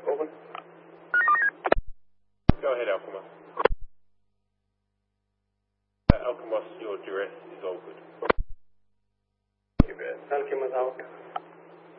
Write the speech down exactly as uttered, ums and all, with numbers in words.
Over. Go ahead, Alchemist. Uh, Alchemist, your duress is all good.